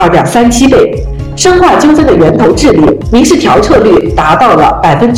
2.37倍。生化纠纷的源头治理，民事调彻率达到了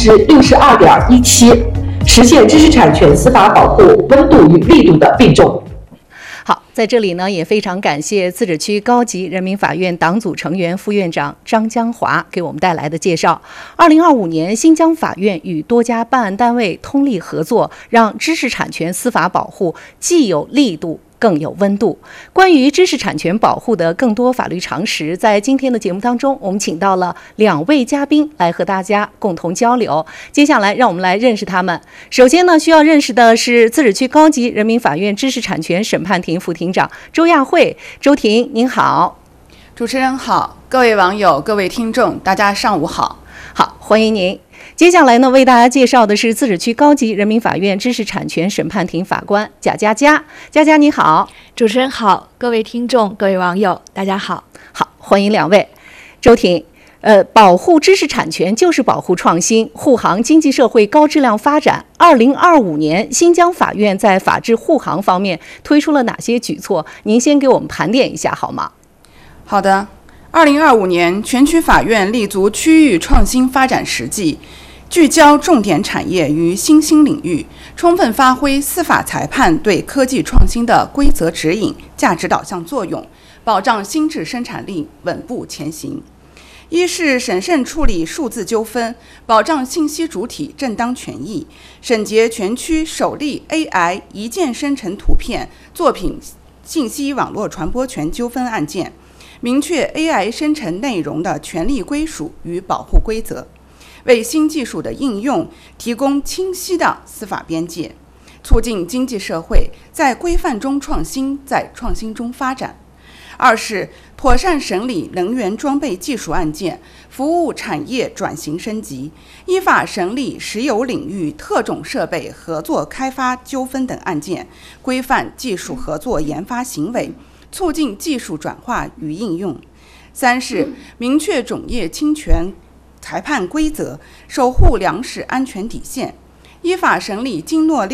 62.17%，实现知识产权司法保护温度与力度的并重。 好，在这里呢，也非常感谢自治区高级人民法院党组成员、副院长张江华给我们带来的介绍。2025年，新疆法院与多家办案单位通力合作，让知识产权司法保护既有力度更有温度。关于知识产权保护的更多法律常识，在今天的节目当中，我们请到了2位嘉宾来和大家共同交流。接下来，让我们来认识他们。首先呢，需要认识的是自治区高级人民法院知识产权审判庭副庭长周亚慧。周庭，您好。 主持人好，各位网友、各位听众，大家上午好。 好，欢迎您。接下来呢，为大家介绍的是自治区高级人民法院知识产权审判庭法官贾佳佳。佳佳你好。 主持人好，各位听众、各位网友，大家好。 好，欢迎2位。周庭，保护知识产权就是保护创新，护航经济社会高质量发展。2025年，新疆法院在法治护航方面推出了哪些举措？您先给我们盘点一下好吗？ 好的。2025年，全区法院立足区域创新发展实际，聚焦重点产业与新兴领域，充分发挥司法裁判对科技创新的规则指引、价值导向作用，保障新质生产力稳步前行。一是审慎处理数字纠纷，保障信息主体正当权益，审结全区首例 AI 一键生成图片作品信息网络传播权纠纷案件，明确 AI 生成内容的权利归属与保护规则，为新技术的应用提供清晰的司法边界，促进经济社会在规范中创新，在创新中发展。二是妥善审理能源装备技术案件，服务产业转型升级，依法审理石油领域特种设备合作开发纠纷等案件，规范技术合作研发行为，促进技术转化与应用。三是明确种业侵权裁判规则，守护粮食安全底线，依法审理金诺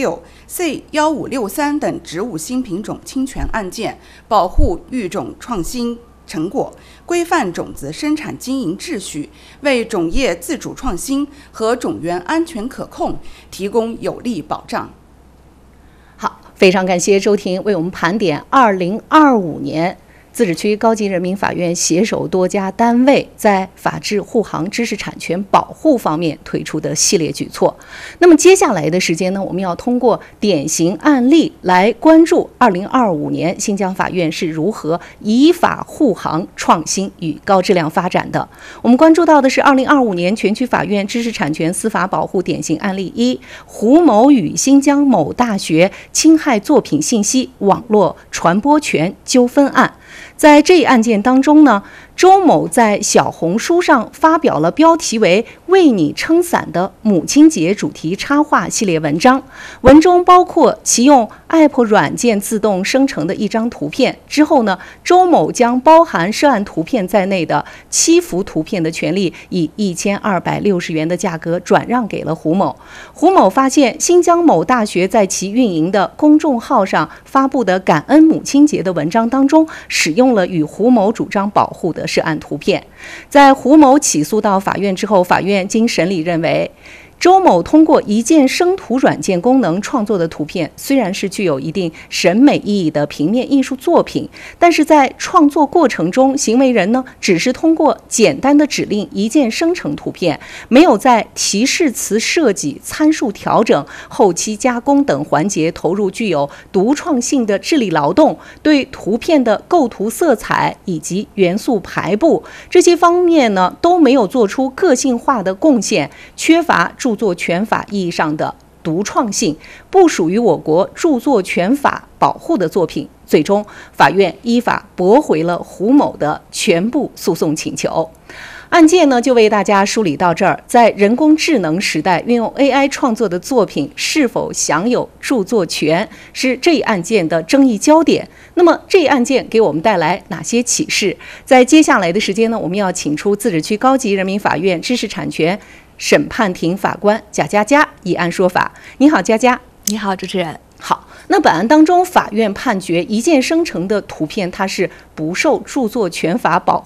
6、C1563等植物新品种侵权案件，保护育种创新成果，规范种子生产经营秩序，为种业自主创新和种源安全可控提供有力保障。 好，非常感谢周庭为我们盘点2025年自治区高级人民法院携手多家单位在法治护航、知识产权保护方面推出的系列举措。那么接下来的时间呢，我们要通过典型案例来关注2025年新疆法院是如何依法护航创新与高质量发展的。我们关注到的是2025年全区法院知识产权司法保护典型案例1：胡某与新疆某大学侵害作品信息网络传播权纠纷案。在这一案件当中呢，周某在小红书上发表了标题为"为你撑伞"的母亲节主题插画系列文章，文中包括其用 App 软件自动生成的一张图片。之后呢，周某将包含涉案图片在内的7幅图片的权利以1260元的价格转让给了胡某。胡某发现新疆某大学在其运营的公众号上发布的感恩母亲节的文章当中，使用了与胡某主张保护的涉案图片。在胡某起诉到法院之后，法院经审理认为，周某通过一键生图软件功能创作的图片虽然是具有一定审美意义的平面艺术作品，但是在创作过程中，行为人呢只是通过简单的指令一键生成图片，没有在提示词设计、参数调整、后期加工等环节投入具有独创性的智力劳动，对图片的构图、色彩以及元素排布这些方面呢都没有做出个性化的贡献，缺乏著作权法意义上的独创性，不属于我国著作权法保护的作品。最终，法院依法驳回了胡某的全部诉讼请求。案件呢就为大家梳理到这儿。在人工智能时代，运用 AI 创作的作品是否享有著作权，是这一案件的争议焦点。那么这一案件给我们带来哪些启示？在接下来的时间呢，我们要请出自治区高级人民法院知识产权审判庭法官贾佳佳以案说法。你好，佳佳。 你好，主持人。 好，那本案当中，法院判决一键生成的图片它是不受著作权法保